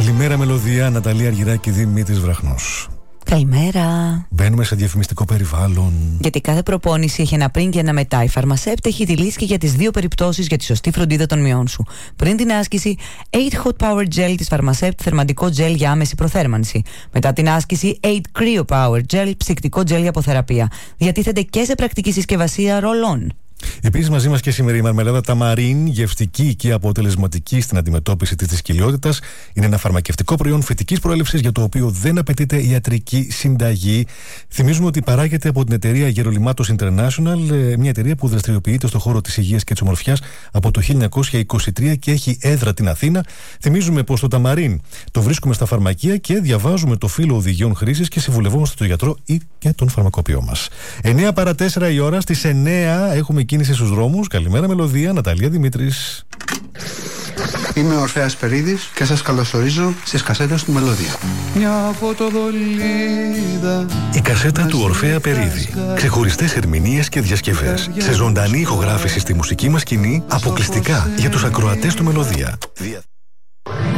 Καλημέρα Μελωδία, Ναταλία Αργυράκη, Δημήτρης Βραχνός. Καλημέρα. Μπαίνουμε σε διαφημιστικό περιβάλλον. Γιατί κάθε προπόνηση έχει ένα πριν και ένα μετά. Η Φαρμασέπτ έχει τη λύση και για τις δύο περιπτώσεις για τη σωστή φροντίδα των μειών σου. Πριν την άσκηση, 8 Hot Power Gel της Φαρμασέπτ, θερμαντικό gel για άμεση προθέρμανση. Μετά την άσκηση, 8 Cryo Power Gel, ψυκτικό gel για αποθεραπεία. Διατίθεται και σε πρακτική συσκευασία ρολών. Επίσης, μαζί μας και σήμερα η μαρμελάδα Ταμαρίν, γευστική και αποτελεσματική στην αντιμετώπιση της δυσκολιότητας. Είναι ένα φαρμακευτικό προϊόν φυτικής προέλευσης για το οποίο δεν απαιτείται ιατρική συνταγή. Θυμίζουμε ότι παράγεται από την εταιρεία Γερολιμάτος International, μια εταιρεία που δραστηριοποιείται στον χώρο της υγείας και της ομορφιάς από το 1923 και έχει έδρα την Αθήνα. Θυμίζουμε πως το Ταμαρίν το βρίσκουμε στα φαρμακεία και διαβάζουμε το φύλλο οδηγιών χρήσης και συμβουλευόμαστε τον γιατρό ή και τον φαρμακοποιό μας. 9 παρά 4 η ώρα, στις 9 έχουμε κίνηση στους δρόμους. Καλημέρα Μελωδία, Ναταλία Δημήτρης. Είμαι ο Ορφέας Περίδης και σας καλωσορίζω στις κασέτες του Μελωδία. Μια φωτοβολίδα. Η κασέτα του Ορφέα Περίδη. Ξεχωριστές ερμηνείες και διασκευές. Σε ζωντανή ηχογράφηση στη μουσική μας σκηνή, αποκλειστικά για τους ακροατές του Μελωδία.